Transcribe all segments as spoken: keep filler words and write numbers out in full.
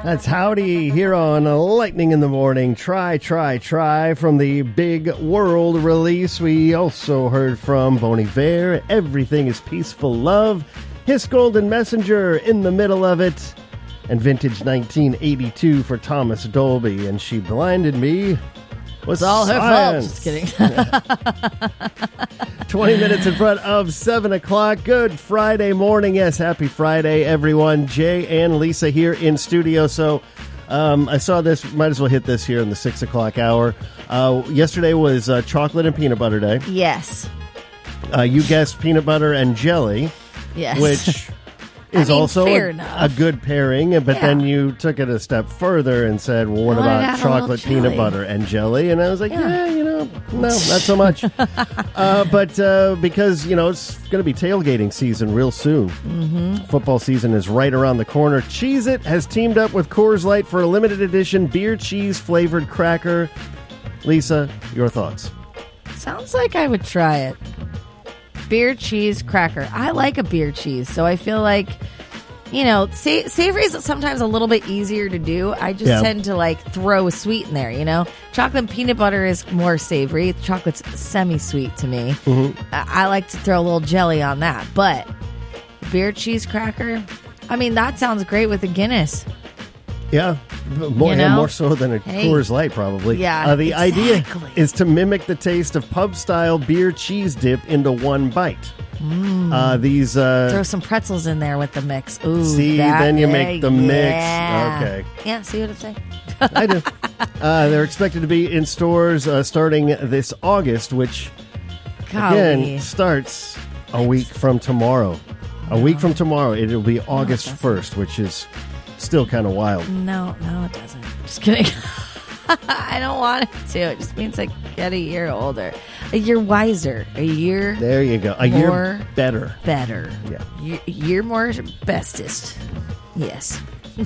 That's Howdy here on Lightning in the Morning. Try, try, try from the Big World release. We also heard from Bon Iver, Everything is Peaceful Love, His Golden Messenger in the middle of it, and Vintage nineteen eighty-two for Thomas Dolby. And She Blinded Me was It's all her fault. Science. Just kidding. twenty minutes in front of seven o'clock. Good Friday morning. Yes, happy Friday, everyone. Jay and Lisa here in studio. So um, I saw this. Might as well hit this here in the six o'clock hour. Uh, yesterday was uh, chocolate and peanut butter day. Yes. Uh, you guessed peanut butter and jelly, Yes. which is I mean, also fair a, enough. a good pairing. But Yeah. then you took it a step further and said, well, what Well, I about got a little chocolate, jelly. peanut butter, and jelly? And I was like, yeah, Yeah. you know, no, not so much. uh, but uh, because, you know, it's going to be tailgating season real soon. Mm-hmm. Football season is right around the corner. Cheez-It has teamed up with Coors Light for a limited edition beer cheese flavored cracker. Lisa, your thoughts? Sounds like I would try it. Beer cheese cracker. I like a beer cheese, so I feel like, you know, sa- savory is sometimes a little bit easier to do. I just Yeah. tend to like throw a sweet in there, you know? Chocolate and peanut butter is more savory. Chocolate's semi-sweet to me. Mm-hmm. I-, I like to throw a little jelly on that. But beer cheese cracker, I mean, that sounds great with a Guinness. Yeah, more, You yeah, know? more so than a Hey. Coors Light, probably. Yeah, Uh, the idea exactly. is to mimic the taste of pub-style beer cheese dip into one bite. Uh, these uh, Throw some pretzels in there with the mix. Ooh, See, that- then you make the mix. yeah. Okay. Yeah, see what I'm saying? I do. Uh, they're expected to be in stores uh, starting this August, which Golly. again starts a week from tomorrow. A week from tomorrow, it'll be August doesn't. first, which is still kind of wild. No, no, it doesn't. Just kidding. I don't want it to. It just means I get a year older, a year wiser, a year There you go. A More- year better. better. Yeah. Year, year more bestest. Yes.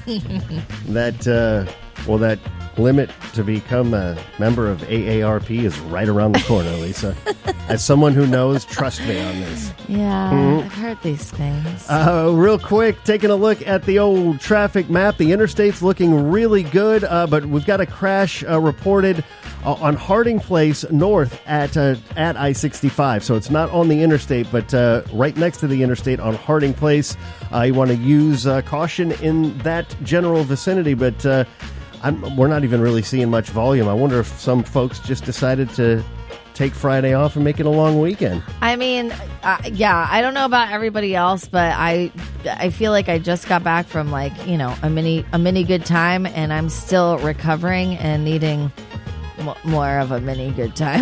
That uh, well, that limit to become a member of A A R P is right around the corner, Lisa. As someone who knows, trust me on this. Yeah, Mm-hmm. I've heard these things. Uh, real quick, taking a look at the old traffic map. The interstate's looking really good, uh, but we've got a crash uh, reported uh, on Harding Place North at uh, at I sixty-five. So it's not on the interstate, but uh, right next to the interstate on Harding Place. Uh, you want to use uh, caution in that general vicinity, but uh, I'm, we're not even really seeing much volume. I wonder if some folks just decided to take Friday off and make it a long weekend. I mean, uh, yeah, I don't know about everybody else, but I I feel like I just got back from like, you know, a mini a mini good time, and I'm still recovering and needing m- more of a mini good time.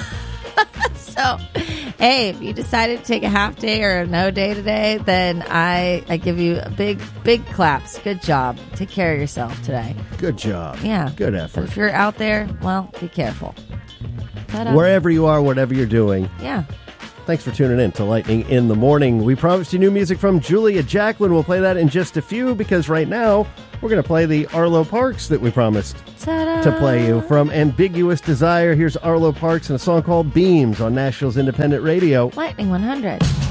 So, hey, if you decided to take a half day or a no day today, then I I give you a big big claps. Good job. Take care of yourself today. Good job. Yeah. Good But effort. if you're out there, well, be careful. But, uh, Wherever you are, whatever you're doing, yeah. thanks for tuning in to Lightning in the Morning. We promised you new music from Julia Jacqueline. We'll play that in just a few because right now we're going to play the Arlo Parks that we promised Ta-da. to play you. From Ambiguous Desire, here's Arlo Parks and a song called Beams on Nashville's Independent Radio. Lightning one hundred.